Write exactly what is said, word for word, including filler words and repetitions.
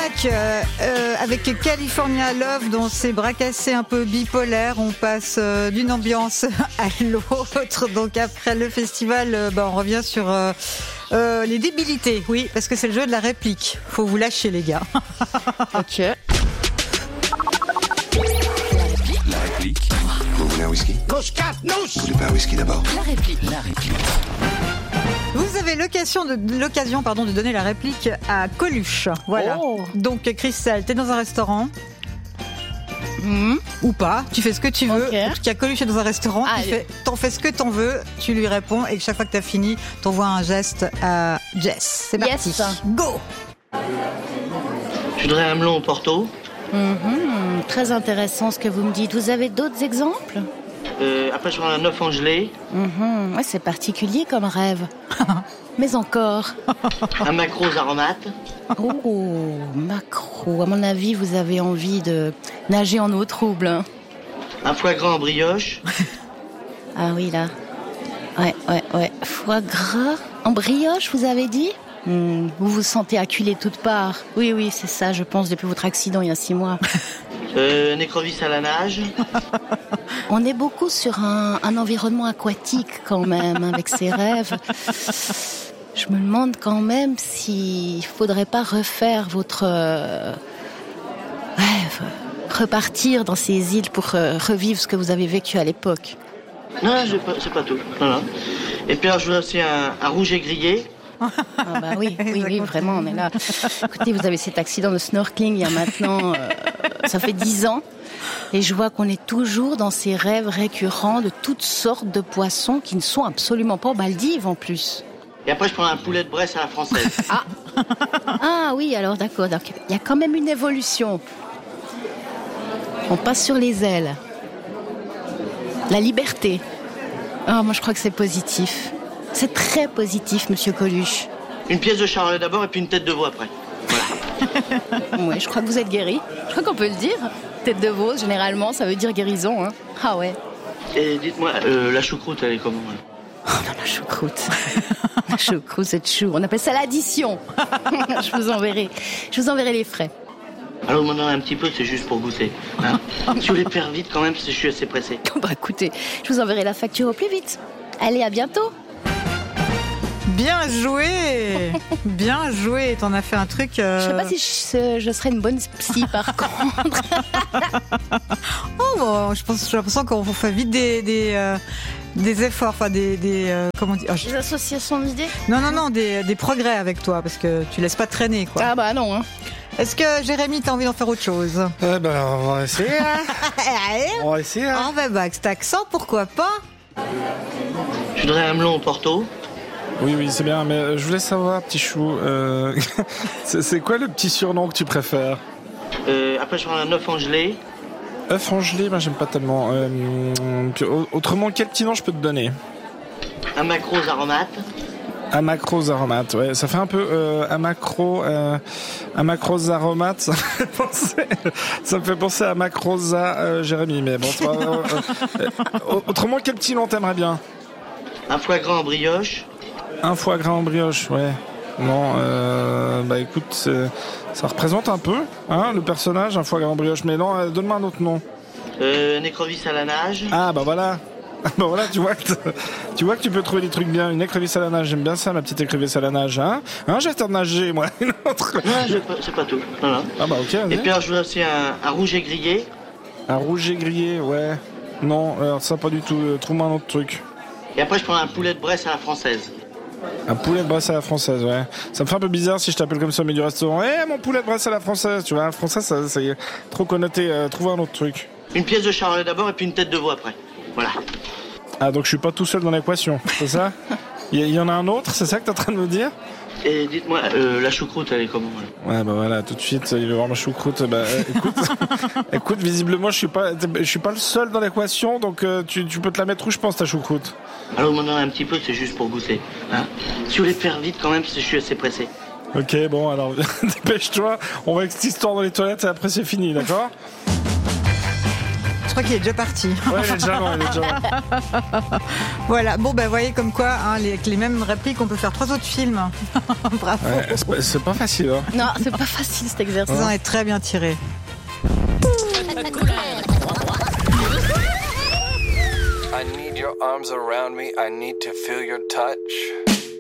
Mac euh, euh, avec California Love, dans ses bras cassés un peu bipolaires. On passe euh, d'une ambiance à l'autre. Donc après le festival, euh, bah, on revient sur euh, euh, les débilités. Oui, parce que c'est le jeu de la réplique. Faut vous lâcher, les gars. Ok. La réplique. Vous voulez un whisky? Vous voulez pas un whisky d'abord? La réplique. La réplique. Vous avez l'occasion de, l'occasion, pardon, de donner la réplique à Coluche. Voilà. Oh. Donc, Christelle, t'es dans un restaurant. Mmh. Ou pas, tu fais ce que tu veux. Ok. En tout cas, Coluche est dans un restaurant, tu Allez. fais, t'en fais ce que t'en veux, tu lui réponds, et chaque fois que t'as fini, t'envoies un geste à Jess. C'est parti. Yes. Go. Je voudrais un melon au Porto. Mmh. Très intéressant ce que vous me dites. Vous avez d'autres exemples? Euh, après, je voudrais un œuf en gelée. Mmh. Ouais, c'est particulier comme rêve. Mais encore. Un maquereau aux aromates. Oh, macro. À mon avis, vous avez envie de nager en eau trouble. Hein. Un foie gras en brioche. Ah oui, là. Ouais, ouais, ouais. Foie gras en brioche, vous avez dit? Hmm, vous vous sentez acculé de toutes parts. Oui, oui, c'est ça, je pense, depuis votre accident il y a six mois. Euh, un écrevisse à la nage. On est beaucoup sur un, un environnement aquatique quand même, avec ces rêves. Je me demande quand même s'il faudrait pas refaire votre euh, rêve, repartir dans ces îles pour euh, revivre ce que vous avez vécu à l'époque. Non, c'est pas, c'est pas tout. Non, non. Et puis alors, je voudrais aussi un, un rouge et grillé. Ah bah oui, oui, oui, vraiment, on est là. Écoutez, vous avez cet accident de snorkeling il y a maintenant, euh, ça fait dix ans. Et je vois qu'on est toujours dans ces rêves récurrents de toutes sortes de poissons qui ne sont absolument pas aux Maldives en plus. Et après, je prends un poulet de Bresse à la française. Ah, ah oui, alors d'accord, d'accord. Il y a quand même une évolution. On passe sur les ailes. La liberté. Ah, moi je crois que c'est positif. C'est très positif, monsieur Coluche. Une pièce de charlet d'abord et puis une tête de veau après. Oui, je crois que vous êtes guéri. Je crois qu'on peut le dire. Tête de veau, généralement, ça veut dire guérison. Hein. Ah ouais. Et dites-moi, euh, la choucroute, elle est comment là? Oh non, la choucroute. La choucroute, c'est chou. On appelle ça l'addition. Je vous enverrai. Je vous enverrai les frais. Alors, vous m'en donnez un petit peu, c'est juste pour goûter. Hein. Si vous voulez faire vite quand même, parce que je suis assez pressé. Bah écoutez, je vous enverrai la facture au plus vite. Allez, à bientôt. Bien joué. Bien joué. T'en as fait un truc. Euh... Je sais pas si je, je serais une bonne psy par contre. Oh, bon, je pense, j'ai l'impression qu'on fait vite des, des, euh, des efforts, enfin des, des euh, comment dire. Oh, je... Des associations d'idées. Non, non, non, des, des progrès avec toi, parce que tu laisses pas traîner, quoi. Ah bah non. Hein. Est-ce que Jérémy, t'as envie d'en faire autre chose? Eh ben, on va essayer. Hein. On va essayer. Hein. Ah, bah, bah, avec cet accent, pourquoi pas? Je voudrais un melon au Porto. Oui, oui, c'est bien, mais je voulais savoir, petit chou, euh, c'est, c'est quoi le petit surnom que tu préfères? Euh, après, je prends un œuf en gelée. œuf en gelée, moi j'aime pas tellement. Euh, puis, autrement, quel petit nom je peux te donner? Un maquereau aux aromates. Un maquereau aux aromates, ouais, ça fait un peu euh, un macro, euh, un maquereau aux aromates, ça me fait penser, ça me fait penser à Macrosa euh, Jérémy, mais bon, toi, euh, euh, autrement, quel petit nom t'aimerais bien? Un foie gras en brioche. Un foie gras en brioche, ouais. Non, euh, bah écoute, euh, ça représente un peu, hein, le personnage, un foie gras en brioche, mais non, euh, donne-moi un autre nom. Euh, un écrevisse à la nage. Ah bah voilà. Bah voilà, tu vois, que tu vois que tu peux trouver des trucs bien. Une écrevisse à la nage, j'aime bien ça, ma petite écrevisse à la nage, hein. Hein, j'ai hâte de nager, moi. Une autre. Non, c'est pas, c'est pas tout. Non, non. Ah bah ok. Et puis alors, je voudrais aussi un, un rouge et grillé. Un rouge et grillé, ouais. Non, alors ça pas du tout. Euh, trouve-moi un autre truc. Et après, je prends un poulet de Bresse à la française. Un poulet de Bresse à la française, ouais. Ça me fait un peu bizarre si je t'appelle comme ça au milieu du restaurant. Eh, mon poulet de Bresse à la française, tu vois. Un français, ça, ça y est, trop connoté. Euh, trouve un autre truc. Une pièce de charlet d'abord et puis une tête de veau après. Voilà. Ah, donc je suis pas tout seul dans l'équation, c'est ça? Il y, y en a un autre, c'est ça que t'es en train de me dire? Et dites-moi, euh, la choucroute, elle est comment là? Ouais, bah voilà, tout de suite, il veut voir ma choucroute. Bah, euh, écoute, écoute, visiblement, je suis pas, je suis pas le seul dans l'équation, donc euh, tu, tu peux te la mettre où, je pense, ta choucroute. Alors, vous m'en donnez un petit peu, c'est juste pour goûter. Hein. Si vous voulez faire vite quand même, parce que je suis assez pressé. Ok, bon, alors, dépêche-toi, on va avec cette histoire dans les toilettes et après c'est fini, d'accord? Je crois qu'il est déjà parti. Ouais, il est déjà loin, il est déjà loin. Voilà, bon ben voyez comme quoi, hein, les, avec les mêmes répliques, on peut faire trois autres films. Bravo. Ouais, c'est, pas, c'est pas facile. Hein. Non, c'est pas facile cet exercice. Vous en êtes très bien tirés. I need your arms around me, I need to feel your touch.